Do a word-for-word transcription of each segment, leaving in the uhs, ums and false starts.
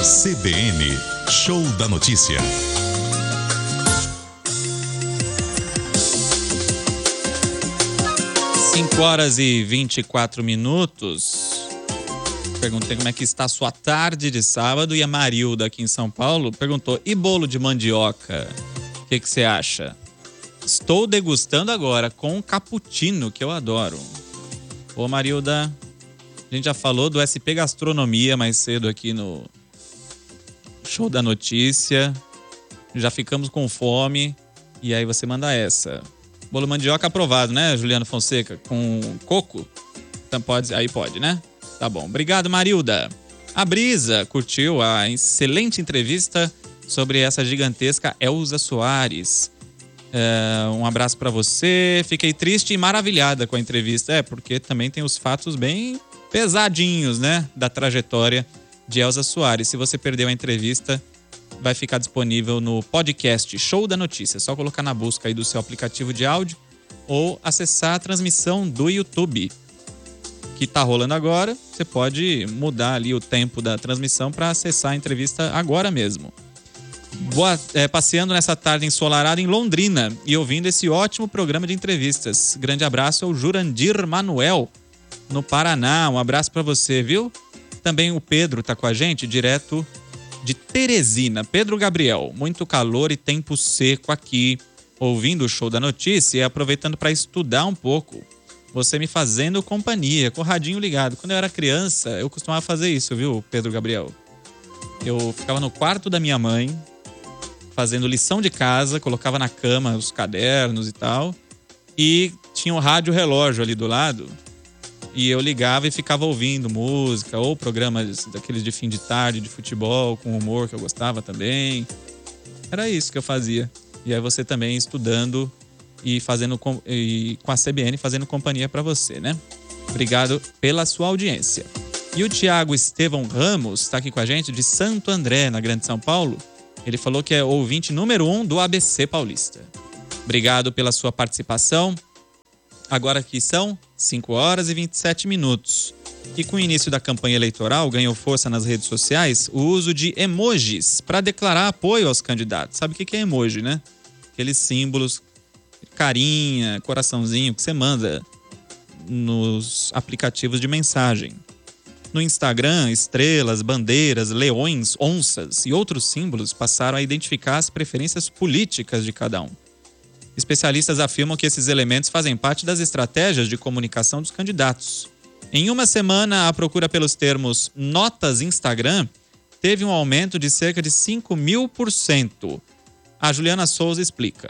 C B N, Show da Notícia. cinco horas e vinte e quatro minutos. Perguntei como é que está a sua tarde de sábado e a Marilda aqui em São Paulo perguntou: e bolo de mandioca? O que que você acha? Estou degustando agora com cappuccino, que eu adoro. Ô Marilda, a gente já falou do S P Gastronomia mais cedo aqui no Show da Notícia. Já ficamos com fome e aí você manda essa. Bolo mandioca aprovado, né, Juliano Fonseca? Com coco? Então pode, aí pode, né? Tá bom. Obrigado, Marilda. A Brisa curtiu a excelente entrevista sobre essa gigantesca Elza Soares. É, um abraço pra você. Fiquei triste e maravilhada com a entrevista. É, porque também tem os fatos bem pesadinhos, né? Da trajetória de Elza Soares. Se você perdeu a entrevista, vai ficar disponível no podcast Show da Notícia. É só colocar na busca aí do seu aplicativo de áudio ou acessar a transmissão do YouTube, que tá rolando agora. Você pode mudar ali o tempo da transmissão para acessar a entrevista agora mesmo. Boa, é, passeando nessa tarde ensolarada em Londrina e ouvindo esse ótimo programa de entrevistas. Grande abraço ao Jurandir Manuel, no Paraná. Um abraço para você, viu? Também o Pedro tá com a gente, direto de Teresina. Pedro Gabriel, muito calor e tempo seco aqui, ouvindo o Show da Notícia e aproveitando para estudar um pouco. Você me fazendo companhia, com o radinho ligado. Quando eu era criança, eu costumava fazer isso, viu, Pedro Gabriel? Eu ficava no quarto da minha mãe, fazendo lição de casa, colocava na cama os cadernos e tal, e tinha um rádio relógio ali do lado, e eu ligava e ficava ouvindo música, ou programas daqueles de fim de tarde, de futebol, com humor que eu gostava também. Era isso que eu fazia. E aí você também estudando e fazendo com, e com a C B N fazendo companhia para você, né? Obrigado pela sua audiência. E o Tiago Estevão Ramos está aqui com a gente de Santo André, na Grande São Paulo. Ele falou que é ouvinte número um do A B C Paulista. Obrigado pela sua participação. Agora aqui são cinco horas e vinte e sete minutos. E com o início da campanha eleitoral, ganhou força nas redes sociais o uso de emojis para declarar apoio aos candidatos. Sabe o que é emoji, né? Aqueles símbolos, carinha, coraçãozinho que você manda nos aplicativos de mensagem. No Instagram, estrelas, bandeiras, leões, onças e outros símbolos passaram a identificar as preferências políticas de cada um. Especialistas afirmam que esses elementos fazem parte das estratégias de comunicação dos candidatos. Em uma semana, a procura pelos termos notas Instagram teve um aumento de cerca de cinco mil por cento. A Juliana Souza explica.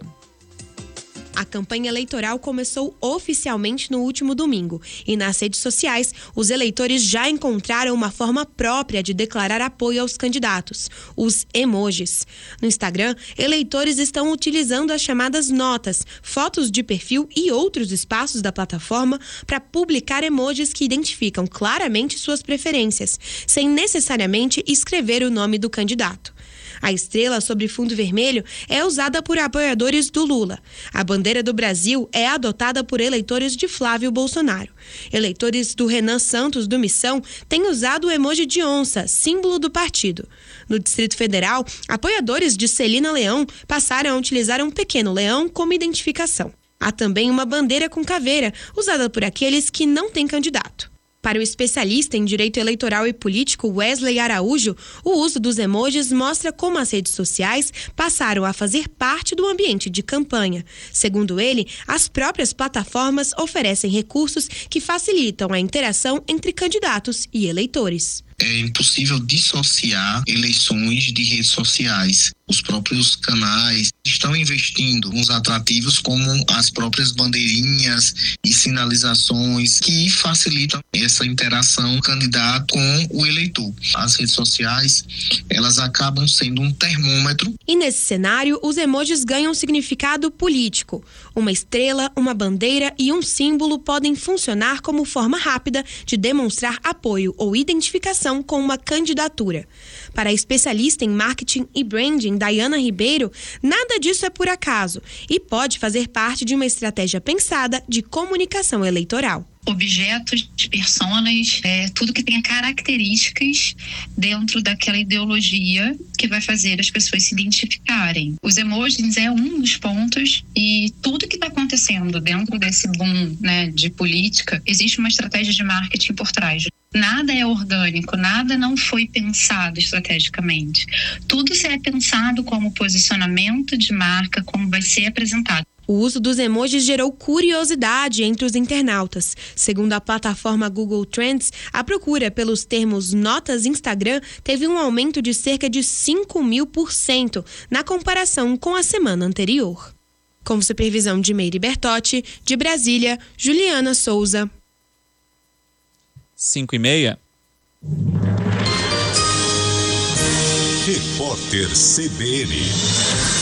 A campanha eleitoral começou oficialmente no último domingo e nas redes sociais os eleitores já encontraram uma forma própria de declarar apoio aos candidatos, os emojis. No Instagram, eleitores estão utilizando as chamadas notas, fotos de perfil e outros espaços da plataforma para publicar emojis que identificam claramente suas preferências, sem necessariamente escrever o nome do candidato. A estrela sobre fundo vermelho é usada por apoiadores do Lula. A bandeira do Brasil é adotada por eleitores de Flávio Bolsonaro. Eleitores do Renan Santos, do Missão, têm usado o emoji de onça, símbolo do partido. No Distrito Federal, apoiadores de Celina Leão passaram a utilizar um pequeno leão como identificação. Há também uma bandeira com caveira, usada por aqueles que não têm candidato. Para o especialista em direito eleitoral e político Wesley Araújo, o uso dos emojis mostra como as redes sociais passaram a fazer parte do ambiente de campanha. Segundo ele, as próprias plataformas oferecem recursos que facilitam a interação entre candidatos e eleitores. É impossível dissociar eleições de redes sociais. Os próprios canais estão investindo nos atrativos como as próprias bandeirinhas e sinalizações que facilitam essa interação do candidato com o eleitor. As redes sociais, elas acabam sendo um termômetro. E nesse cenário, os emojis ganham significado político. Uma estrela, uma bandeira e um símbolo podem funcionar como forma rápida de demonstrar apoio ou identificação com uma candidatura. Para a especialista em marketing e branding, Dayana Ribeiro, nada disso é por acaso e pode fazer parte de uma estratégia pensada de comunicação eleitoral. objetos, personas, é, tudo que tenha características dentro daquela ideologia que vai fazer as pessoas se identificarem. Os emojis é um dos pontos, e tudo que está acontecendo dentro desse boom, né, de política, existe uma estratégia de marketing por trás. Nada é orgânico, nada não foi pensado estrategicamente. Tudo se é pensado como posicionamento de marca, como vai ser apresentado. O uso dos emojis gerou curiosidade entre os internautas. Segundo a plataforma Google Trends, a procura pelos termos notas Instagram teve um aumento de cerca de cinco mil por cento na comparação com a semana anterior. Com supervisão de Meire Bertotti, de Brasília, Juliana Souza. Cinco e meia. Repórter C B N.